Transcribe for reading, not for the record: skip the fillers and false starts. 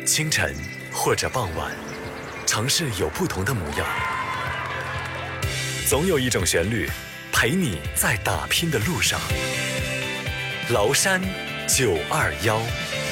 清晨或者傍晚，城市有不同的模样，总有一种旋律陪你在打拼的路上。崂山921。